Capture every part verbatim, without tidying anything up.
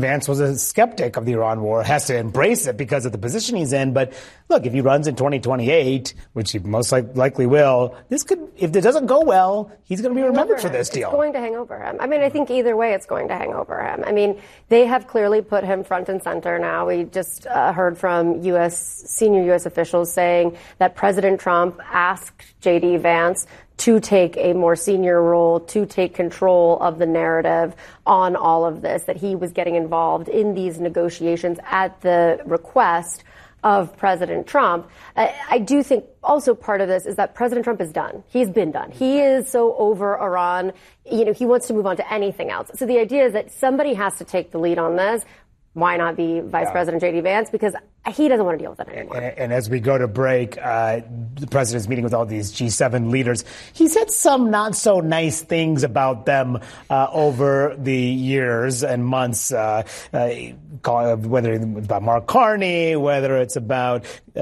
Vance was a skeptic of the Iran war, has to embrace it because of the position he's in. But look, if he runs in twenty twenty-eight, which he most like, likely will, this could, if it doesn't go well, he's going to be remembered for this deal. It's going to hang over him. I mean, I think either way it's going to hang over him. I mean, they have clearly put him front and center now. We just uh, heard from U S senior U S officials saying that President Trump asked J D. Vance to take a more senior role, to take control of the narrative on all of this, that he was getting involved in these negotiations at the request of President Trump. I, I do think also part of this is that President Trump is done. He's been done. He is so over Iran. You know, he wants to move on to anything else. So the idea is that somebody has to take the lead on this. Why not be Vice yeah. President J D. Vance? Because he doesn't want to deal with it anymore. And, and as we go to break, uh, the president's meeting with all these G seven leaders. He said some not so nice things about them uh, over the years and months, uh, uh, whether it's about Mark Carney, whether it's about uh,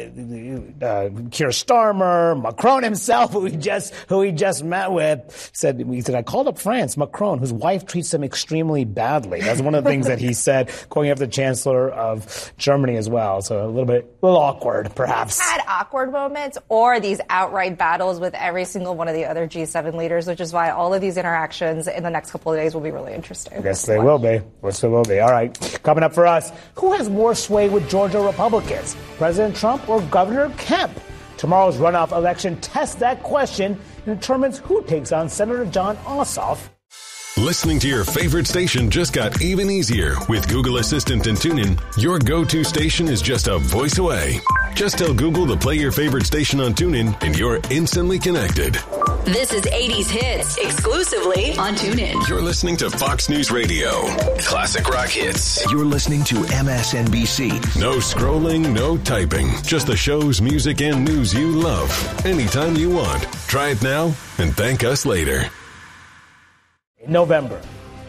uh, Keir Starmer, Macron himself, who he just who he just met with. Said he said I called up France, Macron, whose wife treats him extremely badly. That's one of the things that he said, going after the Chancellor of Germany as well. So a little bit, a little awkward, perhaps. Had awkward moments or these outright battles with every single one of the other G seven leaders, which is why all of these interactions in the next couple of days will be really interesting. Yes, they will be. Yes, they will be. All right. Coming up for us, who has more sway with Georgia Republicans, President Trump or Governor Kemp? Tomorrow's runoff election tests that question and determines who takes on Senator Jon Ossoff. Listening to your favorite station just got even easier with Google Assistant and TuneIn. Your go-to station is just a voice away. Just tell Google to play your favorite station on TuneIn and you're instantly connected. This is eighties Hits, exclusively on TuneIn. You're listening to Fox News Radio. Classic rock hits. You're listening to M S N B C. No scrolling, no typing. Just the shows, music, and news you love. Anytime you want. Try it now and thank us later. November.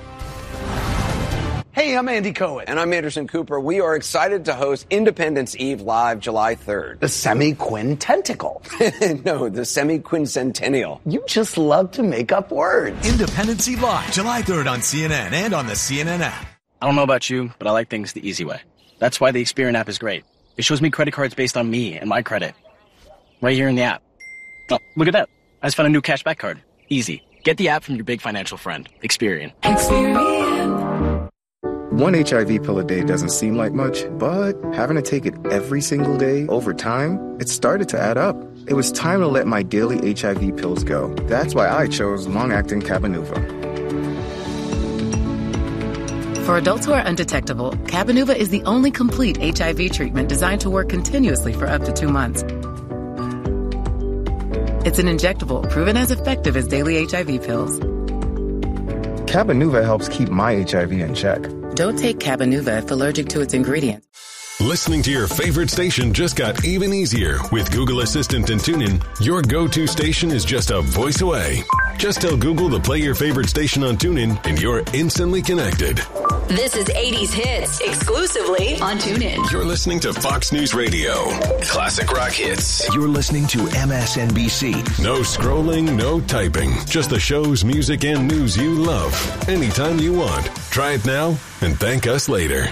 Hey, I'm Andy Cohen. And I'm Anderson Cooper. We are excited to host Independence Eve Live July third. The semi-quintentical. No, the semi-quincentennial. You just love to make up words. Independence Eve Live, July third on C N N and on the C N N app. I don't know about you, but I like things the easy way. That's why the Experian app is great. It shows me credit cards based on me and my credit. Right here in the app. Oh, look at that. I just found a new cashback card. Easy. Get the app from your big financial friend, Experian. Experian. One H I V pill a day doesn't seem like much, but having to take it every single day over time, it started to add up. It was time to let my daily H I V pills go. That's why I chose long-acting Cabenuva. For adults who are undetectable, Cabenuva is the only complete H I V treatment designed to work continuously for up to two months. It's an injectable proven as effective as daily H I V pills. Cabenuva helps keep my H I V in check. Don't take Cabenuva if allergic to its ingredients. Listening to your favorite station just got even easier with Google Assistant and TuneIn. Your go-to station is just a voice away. Just tell Google to play your favorite station on TuneIn and you're instantly connected. This is eighties Hits, exclusively on TuneIn. You're listening to Fox News Radio. Classic rock hits. You're listening to M S N B C. No scrolling, no typing. Just the shows, music, and news you love. Anytime you want. Try it now and thank us later.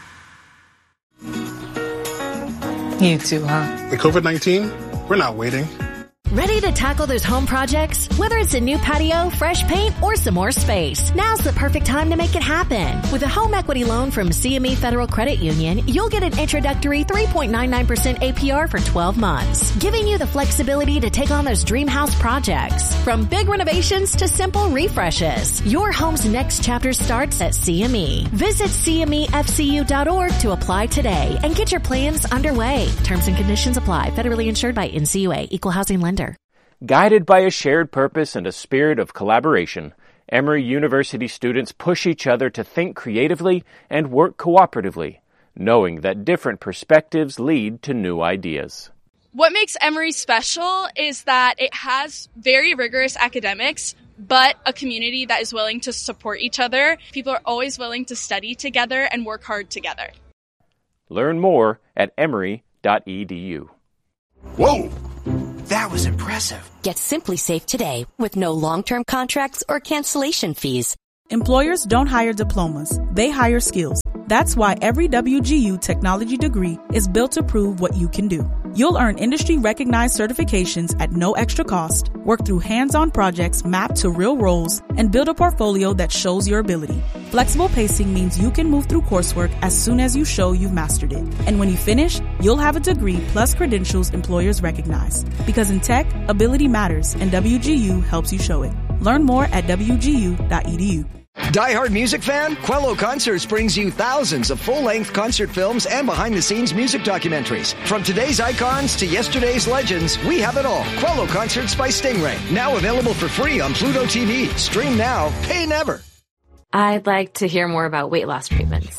You too, huh? The COVID nineteen, we're not waiting. Ready to tackle those home projects? Whether it's a new patio, fresh paint, or some more space, now's the perfect time to make it happen. With a home equity loan from C M E Federal Credit Union, you'll get an introductory three point nine nine percent A P R for twelve months, giving you the flexibility to take on those dream house projects. From big renovations to simple refreshes, your home's next chapter starts at C M E. Visit C M E F C U dot org to apply today and get your plans underway. Terms and conditions apply. Federally insured by N C U A. Equal housing lender. Guided by a shared purpose and a spirit of collaboration, Emory University students push each other to think creatively and work cooperatively, knowing that different perspectives lead to new ideas. What makes Emory special is that it has very rigorous academics, but a community that is willing to support each other. People are always willing to study together and work hard together. Learn more at emory dot e d u. Whoa! That was impressive. Get Simply Safe today with no long-term contracts or cancellation fees. Employers don't hire diplomas, they hire skills. That's why every W G U technology degree is built to prove what you can do. You'll earn industry-recognized certifications at no extra cost, work through hands-on projects mapped to real roles, and build a portfolio that shows your ability. Flexible pacing means you can move through coursework as soon as you show you've mastered it. And when you finish, you'll have a degree plus credentials employers recognize. Because in tech, ability matters, and W G U helps you show it. Learn more at w g u dot e d u. Die-hard music fan? Quello Concerts brings you thousands of full-length concert films and behind-the-scenes music documentaries. From today's icons to yesterday's legends, we have it all. Quello Concerts by Stingray. Now available for free on Pluto T V. Stream now, pay never. I'd like to hear more about weight loss treatments.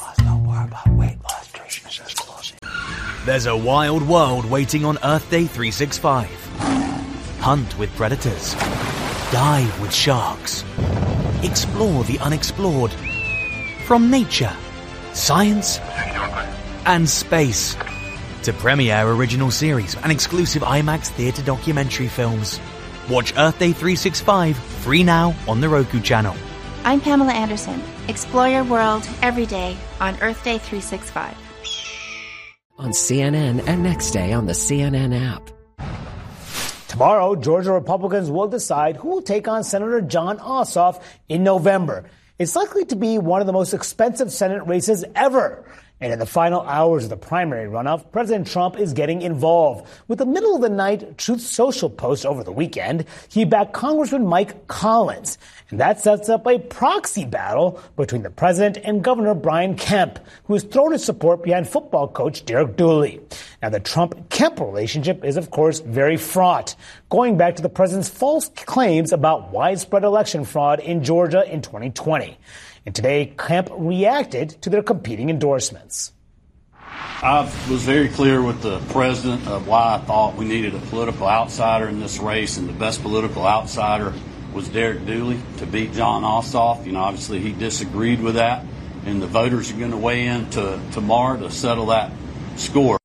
There's a wild world waiting on Earth Day three sixty-five. Hunt with predators. Dive with sharks. Explore the unexplored. From nature, science, and space. To premiere original series and exclusive IMAX theatre documentary films. Watch Earth Day three sixty-five free now on the Roku channel. I'm Pamela Anderson. Explore your world every day on Earth Day three sixty-five. On C N N and next day on the C N N app. Tomorrow, Georgia Republicans will decide who will take on Senator Jon Ossoff in November. It's likely to be one of the most expensive Senate races ever. And in the final hours of the primary runoff, President Trump is getting involved. With the middle-of-the-night Truth Social post over the weekend, he backed Congressman Mike Collins. And that sets up a proxy battle between the president and Governor Brian Kemp, who has thrown his support behind football coach Derek Dooley. Now, the Trump-Kemp relationship is, of course, very fraught, going back to the president's false claims about widespread election fraud in Georgia in twenty twenty. And today, Kemp reacted to their competing endorsements. I was very clear with the president of why I thought we needed a political outsider in this race, and the best political outsider was Derek Dooley to beat Jon Ossoff. You know, obviously he disagreed with that, and the voters are going to weigh in to, tomorrow to settle that score.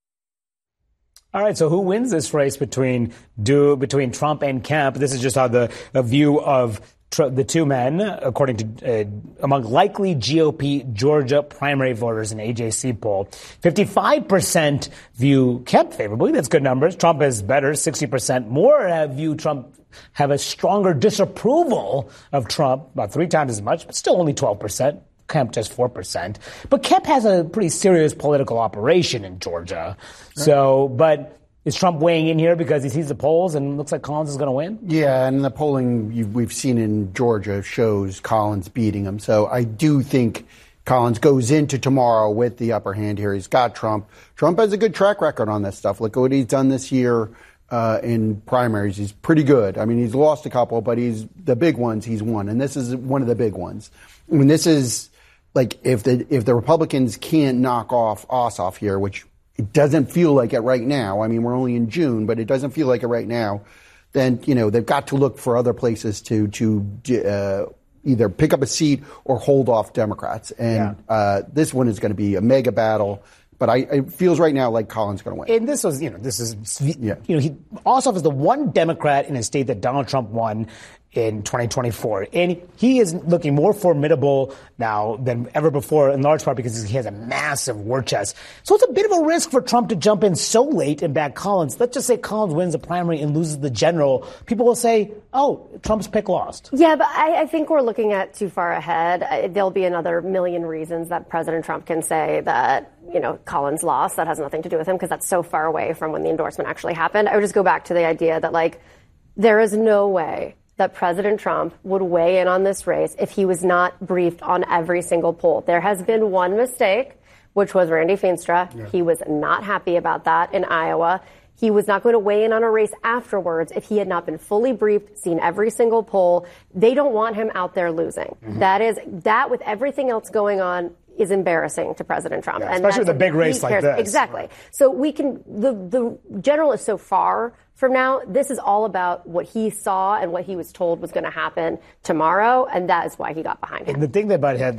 All right, so who wins this race between do, between Trump and Kemp? This is just how the a view of the two men, according to uh, among likely G O P Georgia primary voters in A J C poll. fifty-five percent view Kemp favorably. That's good numbers. Trump is better. sixty percent more have view Trump have a stronger disapproval of Trump, about three times as much, but still only twelve percent. Kemp just four percent. But Kemp has a pretty serious political operation in Georgia. Right. So, but is Trump weighing in here because he sees the polls and looks like Collins is going to win? Yeah, and the polling you've, we've seen in Georgia shows Collins beating him. So I do think Collins goes into tomorrow with the upper hand here. He's got Trump. Trump has a good track record on this stuff. Look at what he's done this year uh, in primaries. He's pretty good. I mean, he's lost a couple, but he's the big ones he's won. And this is one of the big ones. I mean, this is like if the if the Republicans can't knock off Ossoff here, which it doesn't feel like it right now. I mean, we're only in June, but it doesn't feel like it right now. Then, you know, they've got to look for other places to to uh, either pick up a seat or hold off Democrats. And yeah. uh, this one is going to be a mega battle. But I, it feels right now like Collins is going to win. And this was, you know, this is, yeah. you know, he Ossoff is the one Democrat in a state that Donald Trump won in twenty twenty-four. And he is looking more formidable now than ever before, in large part because he has a massive war chest. So it's a bit of a risk for Trump to jump in so late and back Collins. Let's just say Collins wins the primary and loses the general. People will say, oh, Trump's pick lost. Yeah, but I, I think we're looking at too far ahead. I, there'll be another million reasons that President Trump can say that, you know, Collins lost. That has nothing to do with him because that's so far away from when the endorsement actually happened. I would just go back to the idea that, like, there is no way that President Trump would weigh in on this race if he was not briefed on every single poll. There has been one mistake, which was Randy Feenstra. Yeah. He was not happy about that in Iowa. He was not going to weigh in on a race afterwards if he had not been fully briefed, seen every single poll. They don't want him out there losing. Mm-hmm. That is, that with everything else going on, is embarrassing to President Trump. Yeah, and especially with a big race like this. Exactly. So we can, the, the general is so far from now. This is all about what he saw and what he was told was going to happen tomorrow, and that is why he got behind him. And the thing about that, that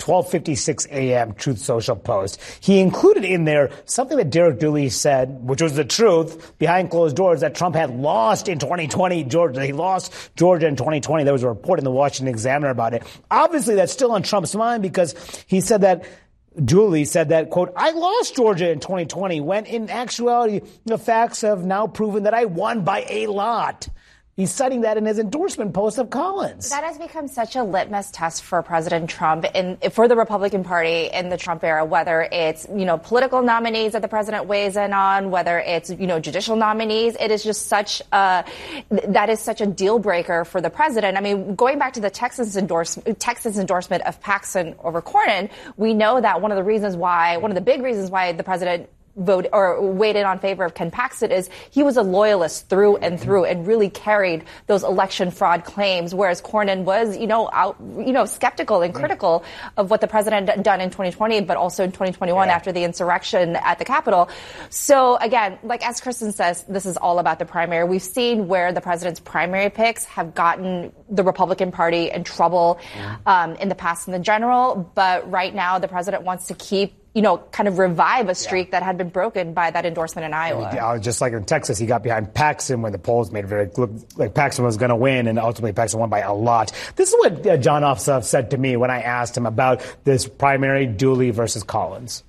twelve fifty-six a.m. Truth Social post. He included in there something that Derek Dooley said, which was the truth behind closed doors, that Trump had lost in twenty twenty Georgia. He lost Georgia in twenty twenty. There was a report in the Washington Examiner about it. Obviously, that's still on Trump's mind because he said that Dooley said that, quote, I lost Georgia in twenty twenty when in actuality the facts have now proven that I won by a lot. He's citing that in his endorsement post of Collins. That has become such a litmus test for President Trump and for the Republican Party in the Trump era, whether it's, you know, political nominees that the president weighs in on, whether it's, you know, judicial nominees. It is just such a, that is such a deal breaker for the president. I mean, going back to the Texas endorsement, Texas endorsement of Paxton over Cornyn, we know that one of the reasons why, one of the big reasons why the president vote or weighed in on favor of Ken Paxton is he was a loyalist through and through and really carried those election fraud claims, whereas Cornyn was, you know, out, you know, skeptical and critical of what the president had done in twenty twenty, but also in twenty twenty-one yeah. after the insurrection at the Capitol. So again, like as Kristen says, this is all about the primary. We've seen where the president's primary picks have gotten the Republican Party in trouble um, in the past in the general, but right now the president wants to keep you know, kind of revive a streak yeah. that had been broken by that endorsement in Iowa. Yeah, just like in Texas, he got behind Paxton when the polls made it very look like Paxton was going to win, and ultimately Paxton won by a lot. This is what uh, John Ossoff said to me when I asked him about this primary, Dooley versus Collins.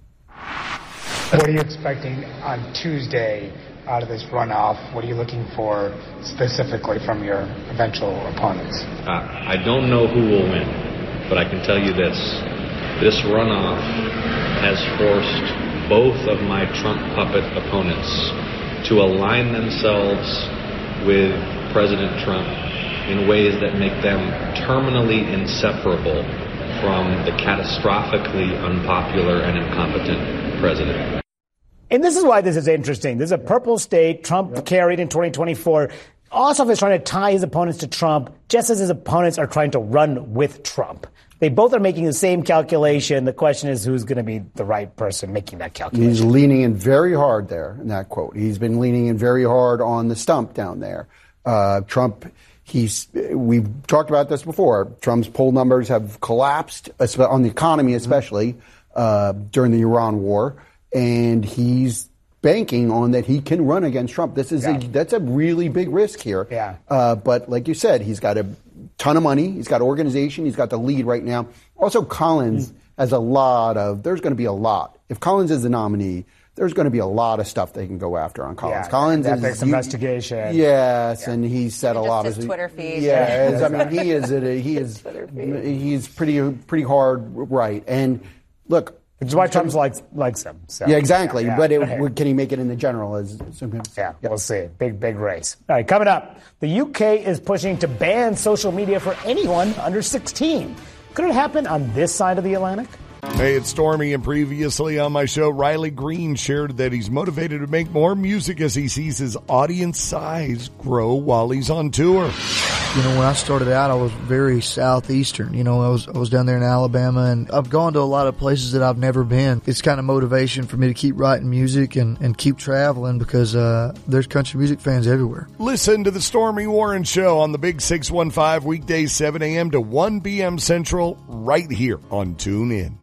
What are you expecting on Tuesday out of this runoff? What are you looking for specifically from your eventual opponents? Uh, I don't know who will win, but I can tell you this. This runoff has forced both of my Trump puppet opponents to align themselves with President Trump in ways that make them terminally inseparable from the catastrophically unpopular and incompetent president. And this is why this is interesting. This is a purple state Trump yep. carried in twenty twenty-four. Ossoff is trying to tie his opponents to Trump, just as his opponents are trying to run with Trump. They both are making the same calculation. The question is who's going to be the right person making that calculation. He's leaning in very hard there in that quote. He's been leaning in very hard on the stump down there. Uh, Trump, he's, we've talked about this before. Trump's poll numbers have collapsed on the economy, especially uh, during the Iran war. And he's banking on that he can run against Trump. This is yeah. a, that's a really big risk here. Yeah. Uh, but like you said, he's got a ton of money. He's got organization. He's got the lead right now. Also, Collins mm. has a lot of, there's going to be a lot. If Collins is the nominee, there's going to be a lot of stuff they can go after on Collins. Yeah, Collins ethics is investigation. Yes, yeah. and he's said and a lot of his Twitter feed. Yeah, I mean he is a, he is he's pretty pretty hard right. And look, which is why Trump likes likes him. So, yeah, exactly. Yeah, but it, right. can he make it in the general? As sometimes? Yeah, yeah, we'll see. Big big race. All right, coming up, the U K is pushing to ban social media for anyone under sixteen. Could it happen on this side of the Atlantic? Hey, it's Stormy, and previously on my show, Riley Green shared that he's motivated to make more music as he sees his audience size grow while he's on tour. You know, when I started out, I was very southeastern. You know, I was I was down there in Alabama, and I've gone to a lot of places that I've never been. It's kind of motivation for me to keep writing music and, and keep traveling because uh, there's country music fans everywhere. Listen to the Stormy Warren Show on the Big six one five, weekdays seven a.m. to one p.m. Central, right here on TuneIn.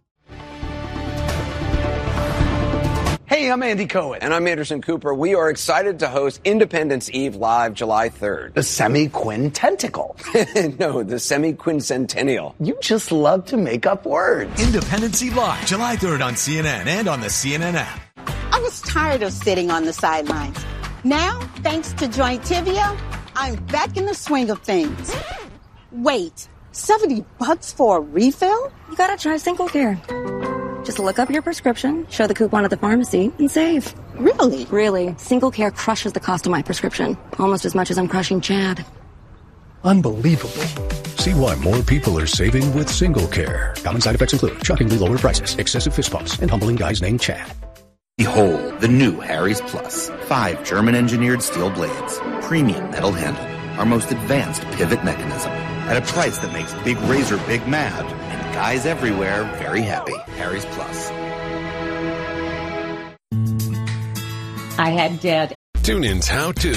Hey, I'm Andy Cohen. And I'm Anderson Cooper. We are excited to host Independence Eve Live July third. The semi-quintentical. No, the semi-quincentennial. You just love to make up words. Independence Eve Live, July third on C N N and on the C N N app. I was tired of sitting on the sidelines. Now, thanks to Jointivia, I'm back in the swing of things. Wait, seventy bucks for a refill? You gotta try Single Care. Just look up your prescription, show the coupon at the pharmacy, and save. Really? Really. Single Care crushes the cost of my prescription. Almost as much as I'm crushing Chad. Unbelievable. See why more people are saving with Single Care. Common side effects include shockingly lower prices, excessive fist bumps, and humbling guys named Chad. Behold, the new Harry's Plus. Five German-engineered steel blades, premium metal handle, our most advanced pivot mechanism, at a price that makes Big Razor Big mad, and guys everywhere very happy. Harry's Plus. I had Dad. TuneIn's How To.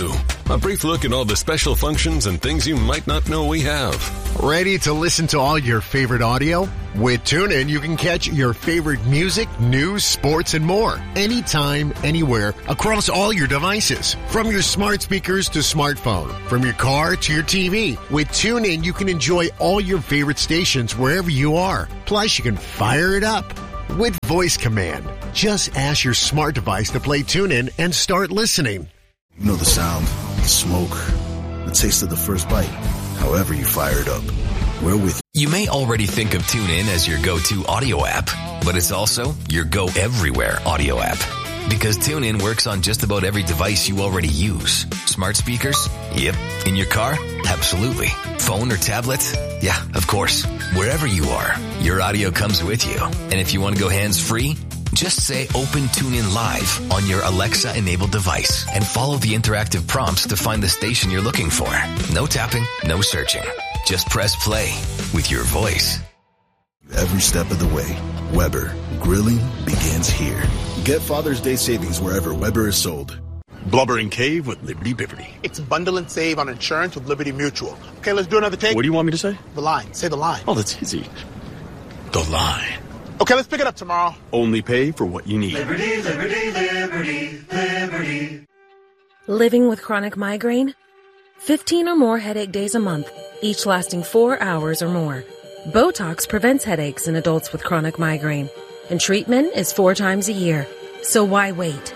A brief look at all the special functions and things you might not know we have. Ready to listen to all your favorite audio? With TuneIn, you can catch your favorite music, news, sports, and more. Anytime, anywhere, across all your devices. From your smart speakers to smartphone. From your car to your T V. With TuneIn, you can enjoy all your favorite stations wherever you are. Plus, you can fire it up with voice command. Just ask your smart device to play TuneIn and start listening. You know the sound, the smoke, the taste of the first bite. However you fire it up, we're with you. You may already think of TuneIn as your go-to audio app, but it's also your go-everywhere audio app. Because TuneIn works on just about every device you already use. Smart speakers? Yep. In your car? Absolutely. Phone or tablet? Yeah, of course. Wherever you are, your audio comes with you. And if you want to go hands-free, just say Open TuneIn Live on your Alexa-enabled device and follow the interactive prompts to find the station you're looking for. No tapping, no searching. Just press play with your voice. Every step of the way, Weber, grilling begins here. Get Father's Day savings wherever Weber is sold. Blubbering Cave with Liberty Biverty. It's bundle and save on insurance with Liberty Mutual. Okay, let's do another take. What do you want me to say? The line. Say the line. Oh, that's easy. The line. Okay, let's pick it up tomorrow. Only pay for what you need. Liberty, liberty, liberty, liberty. Living with chronic migraine? fifteen or more headache days a month, each lasting four hours or more. Botox prevents headaches in adults with chronic migraine, and treatment is four times a year. So why wait?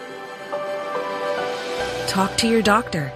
Talk to your doctor.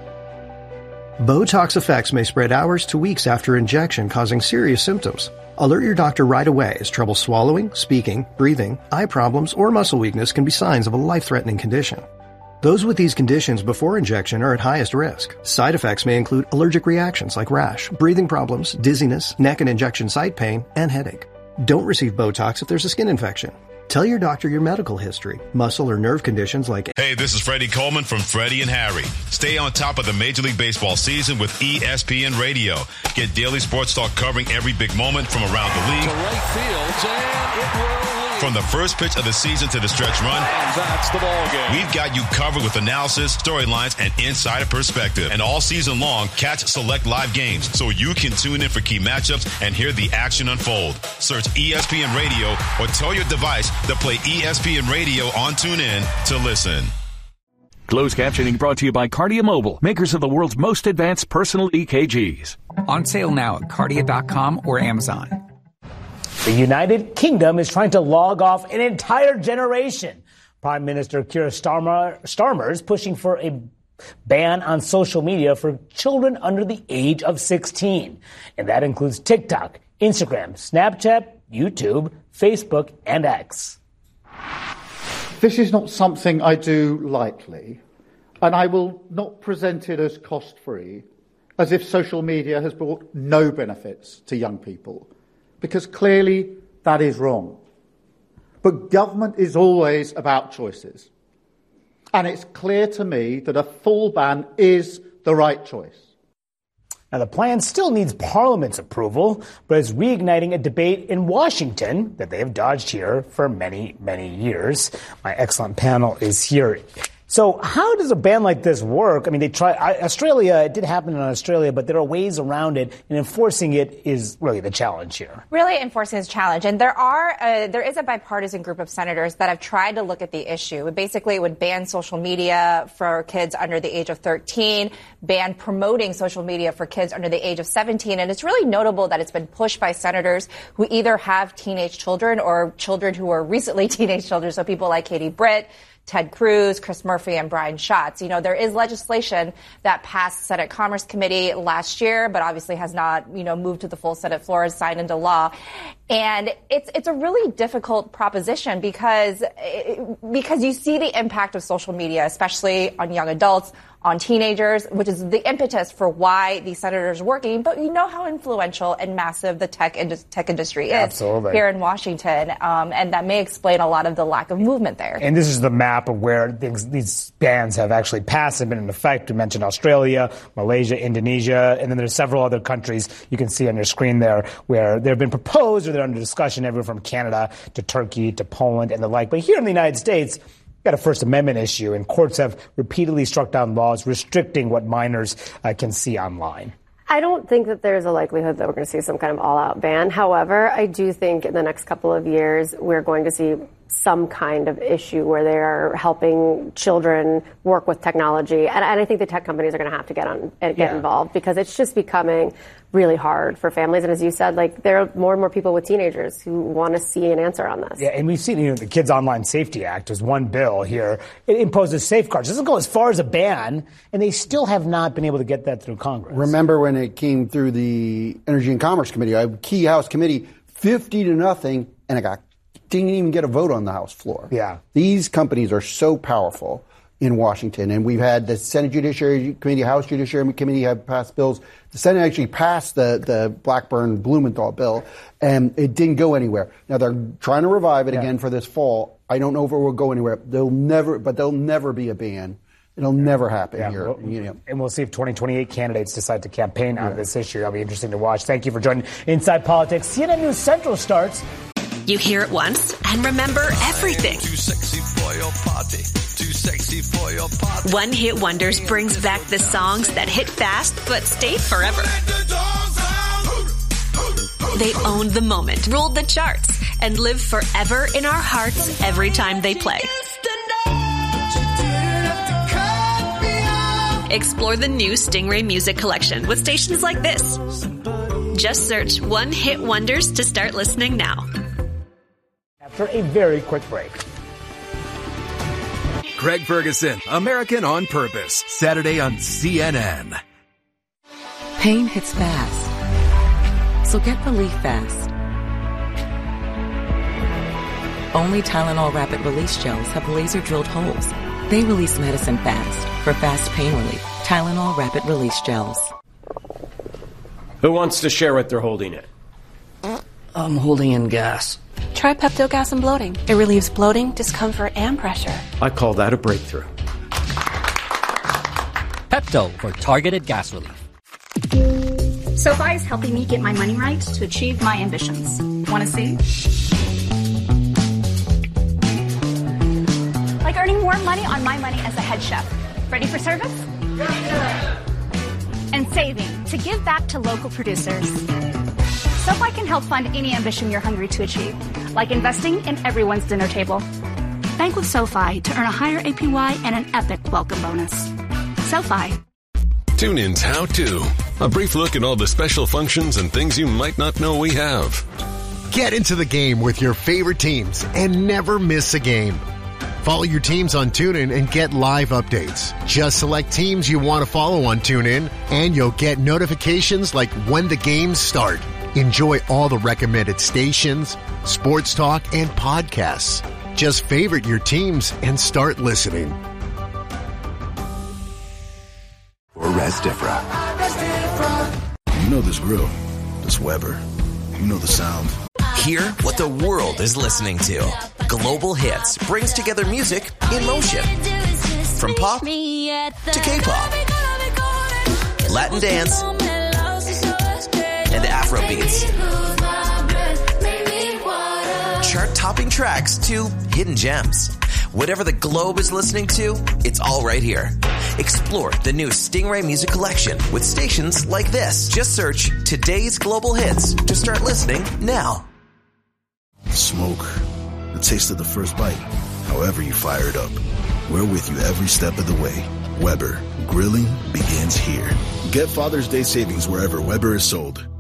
Botox effects may spread hours to weeks after injection, causing serious symptoms. Alert your doctor right away, as trouble swallowing, speaking, breathing, eye problems, or muscle weakness can be signs of a life-threatening condition. Those with these conditions before injection are at highest risk. Side effects may include allergic reactions like rash, breathing problems, dizziness, neck and injection site pain, and headache. Don't receive Botox if there's a skin infection. Tell your doctor your medical history, muscle or nerve conditions like... Hey, this is Freddie Coleman from Freddie and Harry. Stay on top of the Major League Baseball season with E S P N Radio. Get daily sports talk covering every big moment from around the league. To right field, and it will lead. From the first pitch of the season to the stretch run. And that's the ball game. We've got you covered with analysis, storylines, and insider perspective. And all season long, catch select live games so you can tune in for key matchups and hear the action unfold. Search E S P N Radio or tell your device to play E S P N Radio on TuneIn to listen. Closed captioning brought to you by Kardia Mobile, makers of the world's most advanced personal E K Gs. On sale now at Kardia dot com or Amazon. The United Kingdom is trying to log off an entire generation. Prime Minister Keir Starmer, Starmer is pushing for a ban on social media for children under the age of sixteen. And that includes TikTok, Instagram, Snapchat, YouTube, Facebook, and X. This is not something I do lightly, and I will not present it as cost-free, as if social media has brought no benefits to young people, because clearly that is wrong. But government is always about choices, and it's clear to me that a full ban is the right choice. Now, the plan still needs Parliament's approval, but is reigniting a debate in Washington that they have dodged here for many, many years. My excellent panel is here. So how does a ban like this work? I mean, they try Australia. It did happen in Australia, but there are ways around it, and enforcing it is really the challenge here. Really enforcing is a challenge, and there are uh, there is a bipartisan group of senators that have tried to look at the issue. Basically, it would ban social media for kids under the age of thirteen, ban promoting social media for kids under the age of seventeen, and it's really notable that it's been pushed by senators who either have teenage children or children who are recently teenage children. So people like Katie Britt, Ted Cruz, Chris Murphy, and Brian Schatz. You know, there is legislation that passed Senate Commerce Committee last year, but obviously has not, you know, moved to the full Senate floor and signed into law. And it's it's a really difficult proposition because because you see the impact of social media, especially on young adults, on teenagers, which is the impetus for why these senators are working. But you know how influential and massive the tech indus- tech industry is Absolutely. here in Washington, um, and that may explain a lot of the lack of movement there. And this is the map of where things, these bans have actually passed and been in effect. We mentioned Australia, Malaysia, Indonesia, and then there's several other countries you can see on your screen there where they've been proposed or they're under discussion, everywhere from Canada to Turkey to Poland and the like. But here in the United States, got a First Amendment issue, and courts have repeatedly struck down laws restricting what minors uh, can see online. I don't think that there's a likelihood that we're going to see some kind of all-out ban. However, I do think in the next couple of years we're going to see some kind of issue where they are helping children work with technology. And, and I think the tech companies are going to have to get on get yeah. involved, because it's just becoming really hard for families. And as you said, like, there are more and more people with teenagers who want to see an answer on this. Yeah, and we've seen, you know, the Kids Online Safety Act is one bill here. It imposes safeguards. It doesn't go as far as a ban, and they still have not been able to get that through Congress. Remember when it came through the Energy and Commerce Committee, a key House committee, fifty to nothing, and it got didn't even get a vote on the House floor. Yeah. These companies are so powerful in Washington, and we've had the Senate Judiciary Committee, House Judiciary Committee have passed bills. The Senate actually passed the, the Blackburn-Blumenthal bill, and it didn't go anywhere. Now they're trying to revive it yeah. again for this fall. I don't know if it will go anywhere. They'll never, but there'll never be a ban. It'll never happen yeah, here. We'll, you know. And we'll see if twenty twenty-eight candidates decide to campaign on yeah. this issue. That'll be interesting to watch. Thank you for joining Inside Politics. C N N News Central starts. You hear it once and remember everything. Too sexy for your party. Too sexy for your party. One Hit Wonders brings back the songs that hit fast but stayed forever. They owned the moment, ruled the charts, and live forever in our hearts every time they play. Explore the new Stingray Music Collection with stations like this. Just search One Hit Wonders to start listening now. After a very quick break. Craig Ferguson, American on Purpose, Saturday on C N N. Pain hits fast, so get relief fast. Only Tylenol Rapid Release Gels have laser-drilled holes. They release medicine fast for fast pain relief. Tylenol Rapid Release Gels. Who wants to share what they're holding in? I'm holding in gas. Try Pepto Gas and Bloating. It relieves bloating, discomfort, and pressure. I call that a breakthrough. Pepto for targeted gas relief. SoFi is helping me get my money right to achieve my ambitions. Want to see? Like earning more money on my money as a head chef. Ready for service? And saving to give back to local producers. SoFi can help fund any ambition you're hungry to achieve, like investing in everyone's dinner table. Bank with SoFi to earn a higher A P Y and an epic welcome bonus. SoFi. TuneIn's How To. A brief look at all the special functions and things you might not know we have. Get into the game with your favorite teams and never miss a game. Follow your teams on TuneIn and get live updates. Just select teams you want to follow on TuneIn, and you'll get notifications like when the games start. Enjoy all the recommended stations, sports talk, and podcasts. Just favorite your teams and start listening. Or Restifra. You know this grill, this Weber. You know the sound. Hear what the world is listening to. Global Hits brings together music in motion. From pop to K-pop, Latin dance, and Afro beats. Chart-topping tracks to hidden gems. Whatever the globe is listening to, it's all right here. Explore the new Stingray Music Collection with stations like this. Just search Today's Global Hits to start listening now. Smoke. The taste of the first bite. However you fire it up. We're with you every step of the way. Weber. Grilling begins here. Get Father's Day savings wherever Weber is sold.